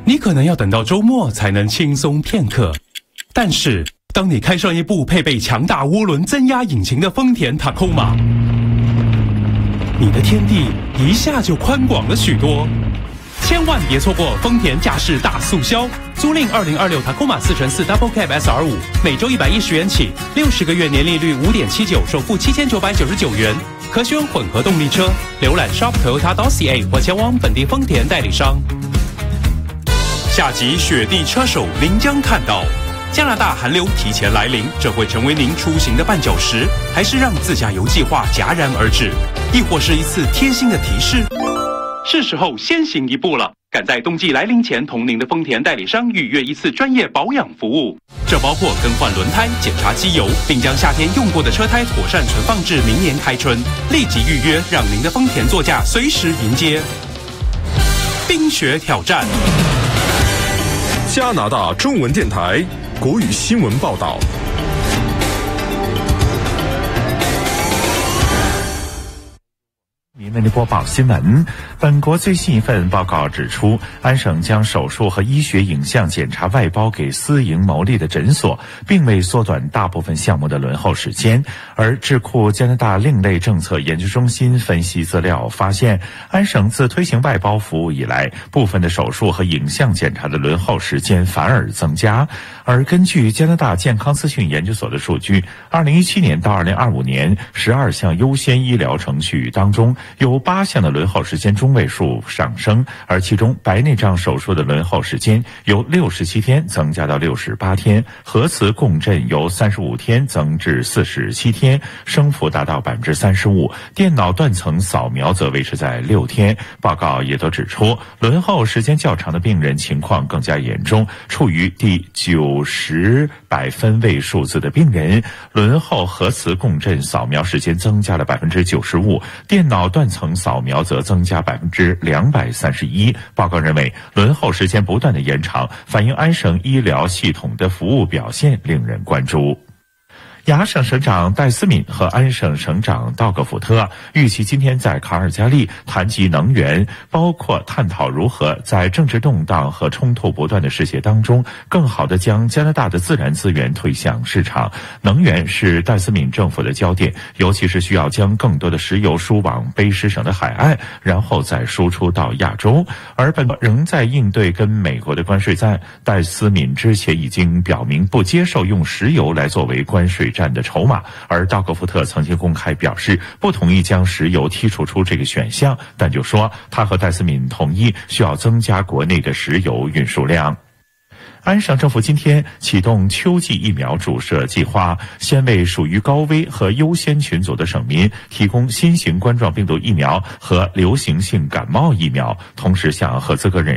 你可能要等到周末才能轻松片刻。但是，当你开上一部配备强大涡轮增压引擎的丰田 Tacoma， 你的天地一下就宽广了许多。千万别错过丰田驾驶大促销，租赁2026 Tacoma 4x4 Double Cab SR5，每周110元起，60个月年利率5.79%，首付7999元，可选混合动力车。浏览 Shop Toyota.ca 或前往本地丰田代理商。下集雪地车手您将看到，加拿大寒流提前来临，这会成为您出行的绊脚石，还是让自驾游计划戛然而止，亦或是一次贴心的提示？是时候先行一步了，赶在冬季来临前同您的丰田代理商预约一次专业保养服务，这包括更换轮胎、检查机油，并将夏天用过的车胎妥善存放至明年开春。立即预约，让您的丰田座驾随时迎接冰雪挑战。 加拿大中文电台国语新闻报道。 为您播报新闻。本国最新一份报告指出，安省将手术和医学影像检查外包给私营牟利的诊所，并未缩短大部分项目的轮候时间。而智库加拿大另类政策研究中心分析资料发现，安省自推行外包服务以来，部分的手术和影像检查的轮候时间反而增加。而根据加拿大健康资讯研究所的数据，2017年到2025年，12项优先医疗程序当中，有8项的轮候时间中位数上升，而其中白内障手术的轮候时间由67天增加到68天，核磁共振由35天增至47天，升幅达到35%，电脑断层扫描则维持在6天。报告也都指出，轮候时间较长的病人情况更加严重，处于第90百分位数字的病人，轮候核磁共振扫描时间增加了95%，电脑断层扫描则增加231%。报告认为，轮候时间不断的延长，反映安省医疗系统的服务表现令人关注。亚省省长戴斯敏和安省省长道格福特预期今天在卡尔加利谈及能源，包括探讨如何在政治动荡和冲突不断的世界当中，更好地将加拿大的自然资源推向市场。能源是戴斯敏政府的焦点，尤其是需要将更多的石油输往卑诗省的海岸，然后再输出到亚洲。而本国仍在应对跟美国的关税战，戴斯敏之前已经表明不接受用石油来作为关税战的筹码，而道格福特曾经公开表示不同意将石油剔除出这个选项，但就说他和戴斯敏同意需要增加国内的石油运输量。安省政府今天启动秋季疫苗注射计划，先为属于高危和优先群组的省民提供新型冠状病毒疫苗和流行性感冒疫苗，同时向合资格人